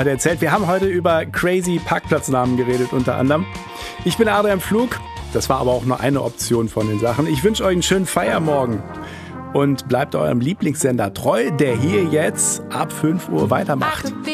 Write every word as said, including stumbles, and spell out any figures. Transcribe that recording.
hat er erzählt. Wir haben heute über crazy Parkplatznamen geredet, unter anderem. Ich bin Adrian Pflug. Das war aber auch nur eine Option von den Sachen. Ich wünsche euch einen schönen Feiermorgen und bleibt eurem Lieblingssender treu, der hier jetzt ab fünf Uhr weitermacht.